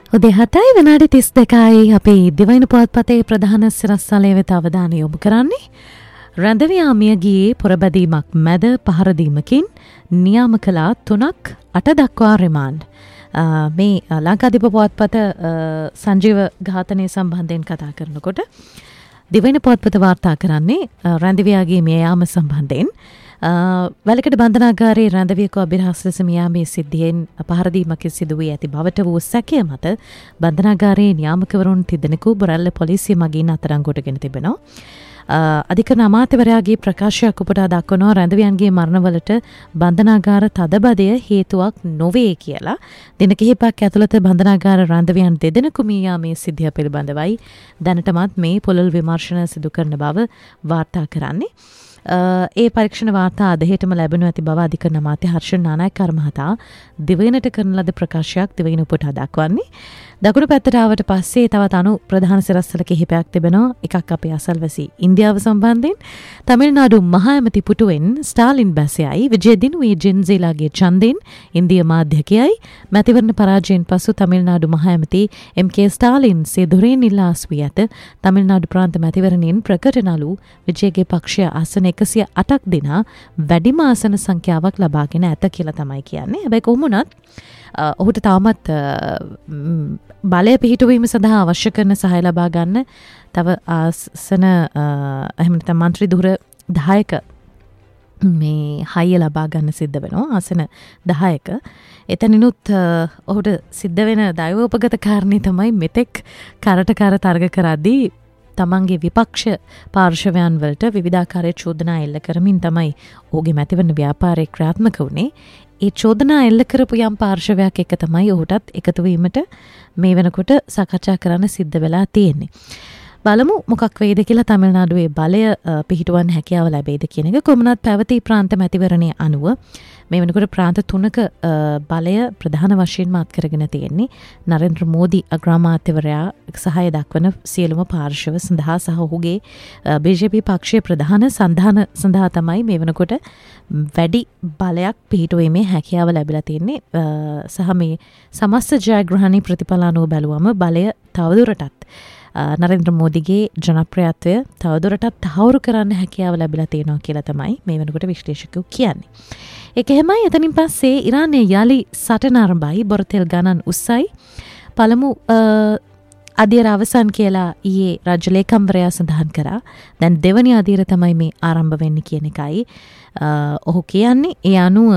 උදේ 7යි විනාඩි 32යි අපි දිවයින පුවත්පතේ ප්‍රධාන සිරස්තලයේ වෙත අවධානය යොමු කරන්නේ. රැඳවියා මිය ගියේ පොරබැදීමක් මැද පහර දීමකින් නියාමක කළා 3ක් 8 දක්වා රිමාන්ඩ්. මේ ලංකාදීප පුවත්පත සංජීව ඝාතනය සම්බන්ධයෙන් කතා කරනකොට දිවයින පුවත්පත වාර්තා කරන්නේ රැඳවියාගේ මිය යාම සම්බන්ධයෙන්. වැලකඩ බන්ධනාගාරයේ රැඳවියෙකු අභිරහස් ලෙස මියාමේ සිද්ධියෙන් පහරදීමක් සිදු වී ඇති බවට වූ සැකය මත බන්ධනාගාරයේ නියාමකවරුන් තිදෙනෙකු බොරැල්ල පොලිසිය මගින් අත්අඩංගුවටගෙන තිබෙනවා. අධිකරණ අමාත්‍යවරයාගේ ප්‍රකාශයක් උපුටා දක්වනවා රැඳවියන්ගේ මරණවලට බන්ධනාගාර තදබදය හේතුවක් නොවේ කියලා. දින කිහිපයක් ඇතුළත බන්ධනාගාර රැඳවියන් දෙදෙනෙකු මියාමේ සිද්ධිය පිළිබඳවයි දැනටමත් මේ පොළොල් විමර්ශන සිදු කරන බව වාර්තා කරන්නේ. ඒ පරීක්ෂණ වාර්තා අදහෙටම ලැබෙනු ඇති බව අධිකරණ අමාත්‍ය හර්ෂ නානායක්කර මහතා දිවයිනට කරන ලද ප්‍රකාශයක් දිවයින උපුටා දක්වන්නේ. දකුණු පැත්තට ආවට පස්සේ තවත් ප්‍රධාන සිරස්තල කිහිපයක් තිබෙනවා. එකක් අපේ අසල්වැසි ඉන්දියාව සම්බන්ධයෙන් තමිල්නාඩු මහ ඇමති පුටුවෙන් ස්ටාලින් බැසයයි විජය දිනුවේ ජින්සීලාගේ ඡන්දයෙන් ඉන්දියා මාධ්‍යකයයි මැතිවරණ පරාජයෙන් පසු තමිල්නාඩු මහ ඇමති එම්.කේ. ස්ටාලින් සෙදුරෙන් ඉල්ලා අස්වී ඇත. තමිල්නාඩු ප්‍රාන්ත මැතිවරණයෙන් ප්‍රකට නළු විජයගේ පක්ෂය ආසන 108ක් දිනා වැඩිම ආසන සංඛ්‍යාවක් ලබාගෙන ඇත කියලා තමයි කියන්නේ. හැබැයි කොහොමුණත් ඔහුට තාමත් බලය පිහිටුවීම සඳහා අවශ්‍ය කරන සහාය ලබා ගන්න තව ආසන එහෙම නැත්නම් මන්ත්‍රී ධුර 10ක මේ හයිය ලබා ගන්න සිද්ධ වෙනවා. ආසන 10ක. එතනිනුත් ඔහුට සිද්ධ වෙන දෛවෝපගත කාරණේ තමයි මෙතෙක් කරට කර තර්ක කරද්දී තමන්ගේ විපක්ෂ පාර්ශවයන් වලට විවිධාකාරයේ චෝදනා එල්ල කරමින් තමයි ඔහුගේ මැතිවරණ ව්‍යාපාරය ක්‍රියාත්මක වුණේ. ඒ චෝදනා එල්ල කරපු යම් පාර්ශවයක් එක තමයි ඔහුටත් එකතු වීමට මේ වෙනකොට සාකච්ඡා කරන්න සිද්ධ වෙලා තියෙන්නේ. බලමු මොකක් වෙයිද කියලා. තමිල්නාඩුවේ බලය පිහිටුවන්න හැකියාව ලැබෙයිද කියන එක. කොමුණත් පැවති ප්‍රාන්ත මැතිවරණයේ අනුව මේ වෙනකොට ප්‍රාන්ත 3ක බලය ප්‍රධාන වශයෙන්ම අත් කරගෙන තියෙන්නේ නරේන්ද්‍ර මෝදි අග්‍රාමාත්‍යවරයා සහාය දක්වන සියලුම පාර්ශව සඳහා සහ ඔහුගේ BJP පක්ෂයේ ප්‍රධාන සන්ධාන සඳහා තමයි මේ වෙනකොට වැඩි බලයක් පිහිටුවීමේ හැකියාව ලැබිලා තියෙන්නේ. සහ මේ සමස්ත ජයග්‍රහණී ප්‍රතිඵල අනුව බැලුවම බලය තවදුරටත් නරේන්ද්‍ර මෝදිගේ ජනප්‍රියත්වය තවදුරටත් තහවුරු කරන්න හැකියාව ලැබිලා තියෙනවා කියලා තමයි මේ වෙනකොට විශ්ලේෂකයෝ කියන්නේ. ඒක එහෙමයි. එතනින් පස්සේ ඉරානයේ යලි සටන ආරම්භයි. බොරතෙල් ගණන් උස්සයි. පළමු අදියර අවසන් කියලා ඊයේ රාජ්‍ය ලේකම්වරයා සඳහන් කරා. දැන් දෙවනි අදියර තමයි මේ ආරම්භ වෙන්නේ කියන එකයි ඔහු කියන්නේ. ඒ අනුව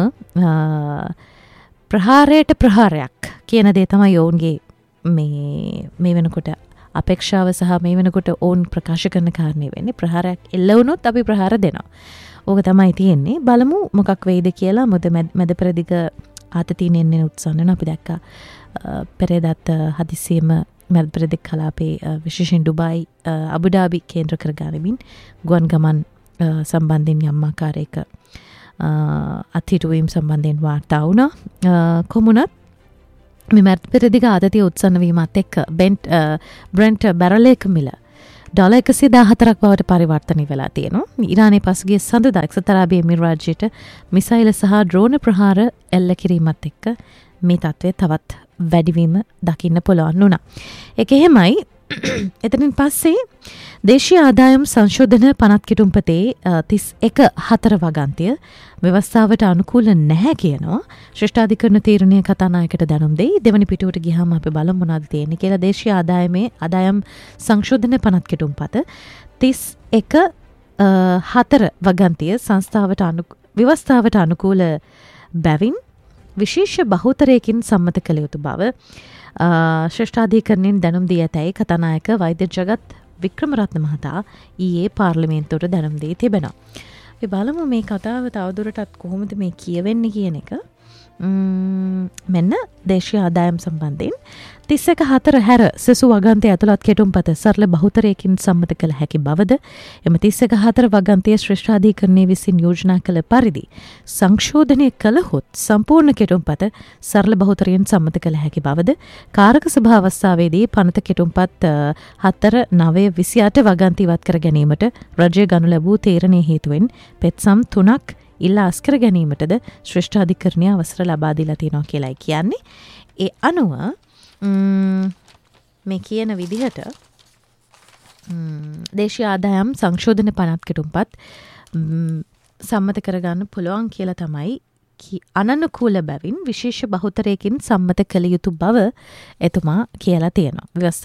ප්‍රහාරයට ප්‍රහාරයක් කියන දේ තමයි ඔවුන්ගේ මේ වෙනකොට අපේක්ෂාව සහ මේ වෙනකොට ඔවුන් ප්‍රකාශ කරන කාරණේ වෙන්නේ. ප්‍රහාරයක් එල්ල වුණොත් අපි ප්‍රහාර දෙනවා. ඕක තමයි තියෙන්නේ. බලමු මොකක් වෙයිද කියලා. මොකද මැද පෙරදිග ආතතියෙන් එන්නේ උත්සන්න වෙනවා. අපි දැක්කා පෙරේදත් හදිසියෙම මැද පෙරදිග කලාපේ විශේෂයෙන් ඩුබායි අබුඩාබි කේන්ද්‍ර කරගනිමින් ගුවන් ගමන් සම්බන්ධයෙන් යම් ආකාරයක අත්හිටුවීම් සම්බන්ධයෙන් වාර්තා වුණා. කොමුණත් මේ මැද පෙරදිග ආතතිය උත්සන්න වීමත් එක්ක බ්‍රෙන්ට් බැරලයක මිල ඩොලර් 114ක් බවට පරිවර්තනය වෙලා තියෙනවා. ඉරානයේ පසුගිය සඳුදා එක්සත් අරාබි එමිරාජ්‍යයට මිසයිල සහ ඩ්‍රෝන ප්‍රහාර එල්ල කිරීමත් එක්ක මේ තත්ත්වය තවත් වැඩිවීම දකින්න පුළුවන් වුණා. ඒක එහෙමයි. එතනින් පස්සේ දේශීය ආදායම් සංශෝධන පනත් කිටුම්පතේ 31.4 වගන්තිය ව්‍යවස්ථාවට අනුකූල නැහැ කියනවා. ශ්‍රේෂ්ඨාධිකරණ තීරණය කතානායකට දැනුම් දෙයි. දෙවනි පිටුවට ගියාම අපි බලමු මොනවද තියෙන්නේ කියලා. දේශීය ආදායම් සංශෝධන පනත් කිටුම්පත 31.4 වගන්තිය ව්‍යවස්ථාවට අනුකූල බැවින් විශේෂ බහුතරයකින් සම්මත කළ යුතු බව ශ්‍රේෂ්ඨාධිකරණයෙන් දැනුම් දී ඇතැයි කතානායක වෛද්‍ය ජගත් වික්‍රමරත්න මහතා ඊයේ පාර්ලිමේන්තුවට දැනුම් දී තිබෙනවා. අපි බලමු මේ කතාව තවදුරටත් කොහොමද මේ කියවෙන්නේ කියන එක. මෙන්න දේශීය ආදායම් සම්බන්ධයෙන් 31.4 හැර සෙසු වගන්තිය ඇතුළත් කෙටුම්පත සරල බහුතරයකින් සම්මත කළ හැකි බවද එම 31.4 වගන්තිය ශ්‍රේෂ්ඨාධිකරණය විසින් යෝජනා කළ පරිදි සංශෝධනය කළහොත් සම්පූර්ණ කෙටුම්පත සරල බහුතරයෙන් සම්මත කළ හැකි බවද කාරක සභා අවස්ථාවේදී පනත කෙටුම්පත් 4/9/28 වගන්ති ඉවත් කර ගැනීමට රජය ගනු ලැබූ තීරණය හේතුවෙන් පෙත්සම් 3ක් ඉල්ලා අස්කර ගැනීමටද ශ්‍රේෂ්ඨාධිකරණය අවසර ලබා දීලා තියෙනවා කියලායි කියන්නේ. ඒ අනුව මේ කියන විදිහට දේශීය ආදායම් සංශෝධන පනත් කෙටුම්පත් සම්මත කරගන්න පුළුවන් කියලා තමයි අනනුකූල බැවින් විශේෂ බහුතරයකින් සම්මත කළ යුතු බව එතුමා කියලා තියෙනවා.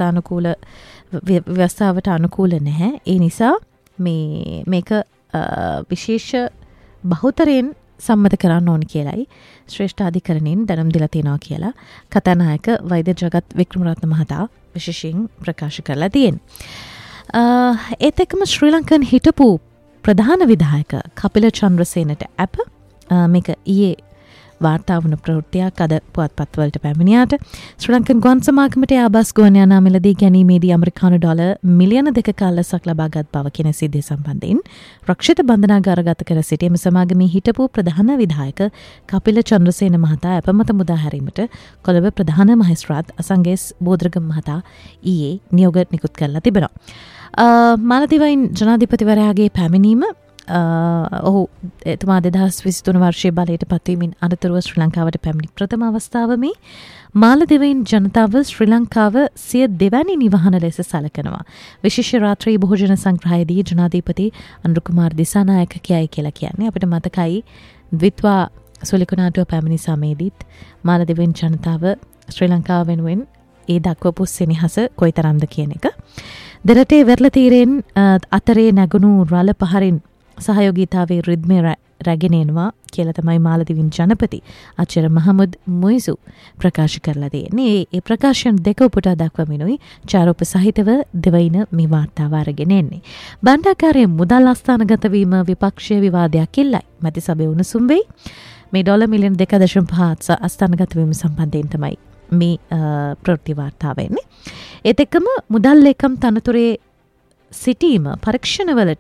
ව්‍යවස්ථාවට අනුකූල නැහැ. ඒ නිසා මේක විශේෂ බහුතරයෙන් සම්මත කරන්න ඕන කියලයි ශ්‍රේෂ්ඨ අධිකරණයෙන් දැනුම් දීලා තියෙනවා කියලා කතානායක වෛද්‍ය ජගත් වික්‍රමරත්න මහතා විශේෂයෙන් ප්‍රකාශ කරලා තියෙනවා. ඒත් එක්කම ශ්‍රී ලංකන් හිටපු ප්‍රධාන විධායක කපිල චන්ද්‍රසේනට අප මේක ඊයේ වාර්තා වුණු ප්‍රවෘත්තියක් අද පුවත්පත්වලට පැමිණියාට ශ්‍රී ලංකන් ගුවන් සමාගමට ආබස් ගුවන් යානා මිලදී ගැනීමේදී ඇමරිකානු ඩොලර් මිලියන 2 කල්ලසක් ලබාගත් බව කියන සිද්ධිය සම්බන්ධයෙන් රක්ෂිත බන්ධනාගාරගත කර සිටීම සමාගමේ හිටපු ප්‍රධාන විධායක කපිල චන්ද්‍රසේන මහතා අපමත මුදා හැරීමට කොළඹ ප්‍රධාන මහේස්ත්‍රාත් අසංගේස් බෝධරගම මහතා ඊයේ නියෝග නිකුත් කරලා තිබෙනවා. මාලදිවයින් ජනාධිපතිවරයාගේ පැමිණීම ඔහු එතුමා 2023 වර්ෂයේ බලයට පත්වීමෙන් අනතුරුව ශ්‍රී ලංකාවට පැමිණි ප්‍රථම අවස්ථාව මේ මාලදිවයින් ජනතාව ශ්‍රී ලංකාව සිය දෙවැනි නිවහන ලෙස සැලකනවා. විශේෂ රාත්‍රී භෝජන සංග්‍රහයේදී ජනාධිපති අනුර කුමාර දිසානායක කියයි කියලා කියන්නේ අපිට මතකයි ද්විත්වා සොලිකුණාටුව පැමිණි සමයේදීත් මාලදිවයින් ජනතාව ශ්‍රී ලංකාව වෙනුවෙන් ඒ දක්වපු සෙනෙහස කොයිතරම්ද කියන එක. දෙරටේ වෙරළ තීරයෙන් අතරේ නැගුණු රළ පහරින් සහයෝගීතාවේ රිද්මේ රැගෙන එනවා කියලා තමයි මාලදිවින් ජනපති ආචාර්ය මහමුද් මුයිසු ප්‍රකාශ කරලා තියෙන්නේ. ඒ ප්‍රකාශන දෙක උපුටා දක්වමිනුයි චාරෝප සහිතව දෙවයින මේ වාර්තාව අරගෙන එන්නේ. බණ්ඩාකාරයේ මුදල් අස්ථානගත වීම විපක්ෂීය විවාදයක් ඉල්ලයි. මැති සභාවේ උණුසුම් වෙයි. මේ ඩොලර් මිලියන 2.5 අස්ථානගත වීම සම්බන්ධයෙන් තමයි මේ ප්‍රවෘත්ති වාර්තාව එන්නේ. ඒත් එක්කම මුදල් ලේකම් තනතුරේ සිටීම පරීක්ෂණවලට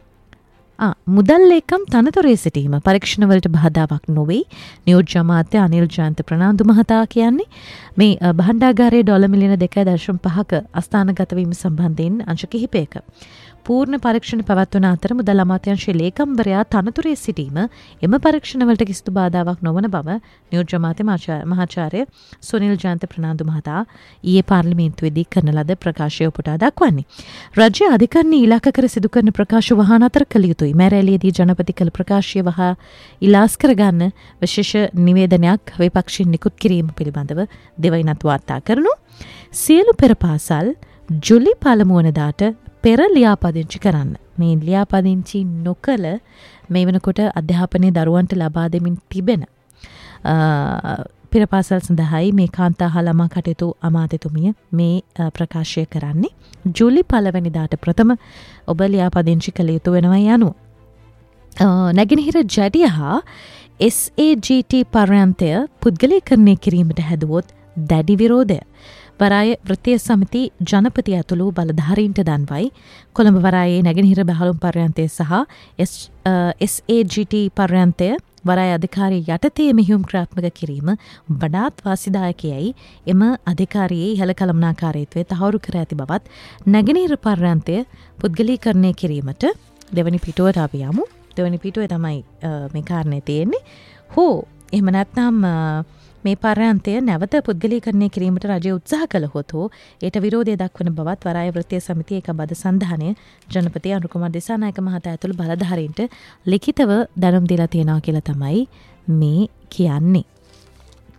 මුදල් ලේකම් තනතුරේ සිටීම පරීක්ෂණවලට බාධාවක් නොවේ. නියෝජ්‍ය අමාත්‍ය අනිල් ජයන්ත ප්‍රනාන්දු මහතා කියන්නේ මේ භාණ්ඩාගාරයේ ඩොලර් මිලියන 2.5ක අස්ථානගත වීම සම්බන්ධයෙන් අංශ කිහිපයක පූර්ණ පරීක්ෂණ පැවැත්වන අතර මුදල් අමාත්‍යාංශයේ ලේකම්වරයා තනතුරේ සිටීම එම පරීක්ෂණවලට කිසිදු බාධාවක් නොවන බව නියෝජ්‍ය අමාත්‍ය මහාචාර්ය සුනිල් ජයන්ත ප්‍රනාන්දු මහතා ඊයේ පාර්ලිමේන්තුවේදී කරන ලද ප්‍රකාශය උපුටා දක්වන්නේ. රාජ්‍ය අධිකරණ ඉලක්ක කර සිදු කරන ප්‍රකාශ වහා නතර කළ යුතුයි. මෑරැලියේදී ජනපති කළ ප්‍රකාශය වහා ඉලාස් කරගන්න විශේෂ නිවේදනයක් විපක්ෂයෙන් නිකුත් කිරීම පිළිබඳව දෙවයිනත් වාර්තා කරනු. සියලු පෙර පාසල් ජුලි 1 වෙනිදාට පෙර ලියාපදිංචි කරන්න. මේ ලියාපදිංචි නොකළ මේ වෙනකොට අධ්‍යාපනයේ දරුවන්ට ලබා දෙමින් තිබෙන පෙර පාසල් සඳහායි මේ කාන්තා හා ළමා කටයුතු අමාත්‍යතුමිය මේ ප්‍රකාශය කරන්නේ. ජූලි 1 වෙනිදාට ප්‍රථම ඔබ ලියාපදිංචි කළ යුතු වෙනවා යනුව. නැගෙනහිර ජැඩිය හා SAGT පර්යන්තය පුද්ගලීකරණය කිරීමට හැදුවොත් දැඩි විරෝධය. වරාය වෘත්තීය සමිති ජනපති ඇතුළු බලධාරීන්ට දන්වයි. කොළඹ වරායේ නැගෙනහිර බහලුම් පර්යන්තය සහ SAGT පර්යන්තය වරාය අධිකාරී යටතේ මෙහිුම් ක්‍රියාත්මක කිරීම වඩාත් වාසිදායකයයි එම අධිකාරියේ ඉහළ කළමනාකාරීත්වය තහවුරු කර ඇති බවත් නැගෙනහිර පර්යන්තය පුද්ගලීකරණය කිරීමට දෙවනි පිටුවට අපි යමු. දෙවනි පිටුවේ තමයි මේ කාරණේ තියෙන්නේ. හෝ එහෙම නැත්නම් මේ පර්යන්තය නැවත පුද්ගලීකරණය කිරීමට රජය උත්සාහ කළහොත් ඒට විරෝධය දක්වන බවත් වරාය වෘත්තීය සමිතියේ එක බද සන්ධානය ජනපති අනුර කුමාර දිසානායක මහතා ඇතුළු බලධාරීන්ට ලිඛිතව දැනුම් දීලා තියෙනවා කියලා තමයි මේ කියන්නේ.